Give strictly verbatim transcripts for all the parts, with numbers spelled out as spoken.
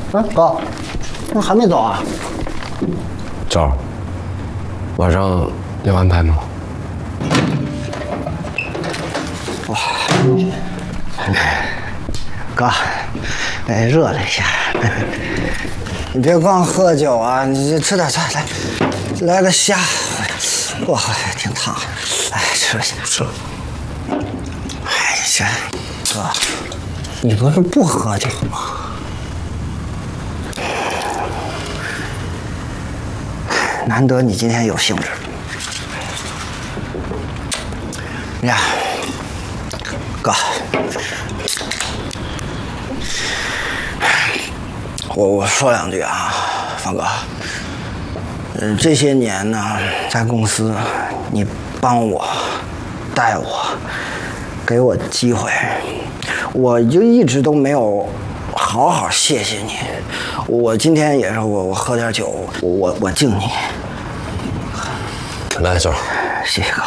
哎，哥，你还没走啊？ 赵儿，晚上有安排吗？ 哇，哥，哎，热了一下。你别光喝酒啊，你吃点菜，来，来个虾。哇，挺烫。哎，吃下吃。哎，行，哥，你不是不喝酒吗？难得你今天有兴致。呀，哥，我我说两句啊，方哥。嗯、呃，这些年呢，在公司，你帮我，带我，给我机会，我就一直都没有好好谢谢你。我今天也是我我喝点酒，我我我敬你。 来，周， 谢谢哥。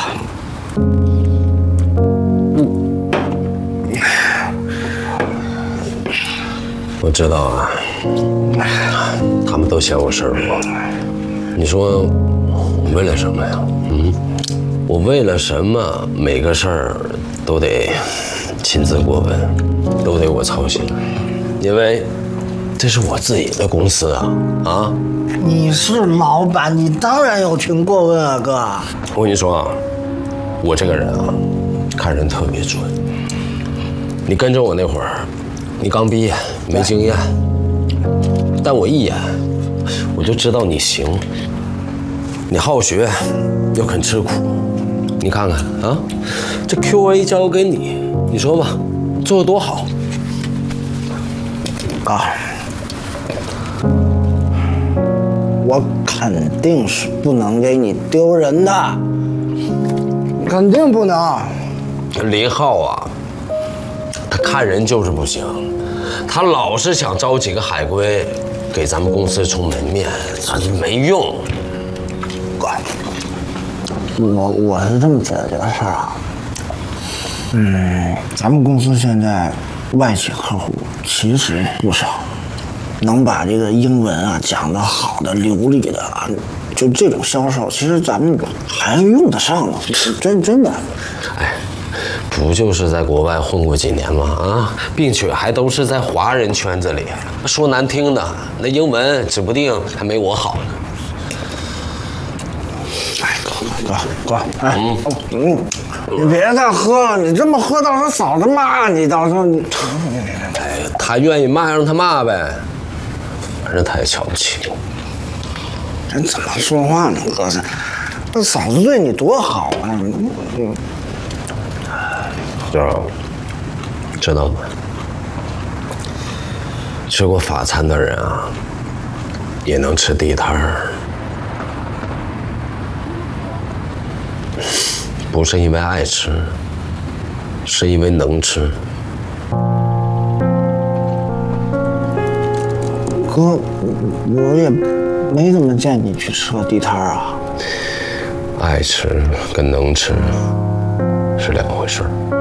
我知道啊，他们都嫌我事儿多。你说我为了什么呀？嗯，我为了什么？每个事儿都得亲自过问，都得我操心，因为这是我自己的公司啊啊！ 你是老板，你当然有权过问啊，哥。 我跟你说啊，我这个人啊，看人特别准。你跟着我那会儿，你刚毕业没经验，但我一眼我就知道你行。你好学，又肯吃苦，你看看啊，这 Q A 交给你，你说吧，做得多好。 哥，我肯定是不能给你丢人的，肯定不能。 林浩啊，他看人就是不行，他老是想招几个海归给咱们公司充门面，这没用。 哥，我我是这么觉得这个事儿啊，嗯，咱们公司现在外企客户其实不少，能把这个英文啊讲得好的、流利的啊，就这种销售，其实咱们还是用得上的，真真的。 哎，不就是在国外混过几年吗？啊，并且还都是在华人圈子里，说难听的，那英文指不定还没我好呢。 哎，哥哥哥，哎，嗯嗯，你别再喝了，你这么喝，到时候嫂子骂你，到时候你。 哎，他愿意骂让他骂呗，反正他也瞧不起我。 人怎么说话呢，哥？这嫂子对你多好啊！嗯嗯。 就是知道吗？吃过法餐的人啊，也能吃地摊儿。不是因为爱吃，是因为能吃。 哥，我也没怎么见你去吃过地摊啊。 爱吃跟能吃是两回事儿。